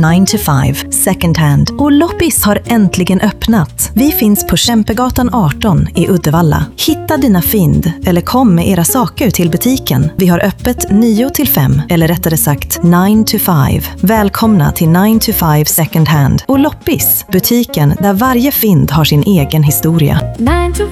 9 to 5 second hand och Loppis har äntligen öppnat. Vi finns på Kämpegatan 18 i Uddevalla. Hitta dina fynd eller kom med era saker till butiken. Vi har öppet 9 till 5 eller rättare sagt 9 to 5. Välkomna till 9 to 5 second hand och Loppis, butiken där varje fynd har sin egen historia. 9 to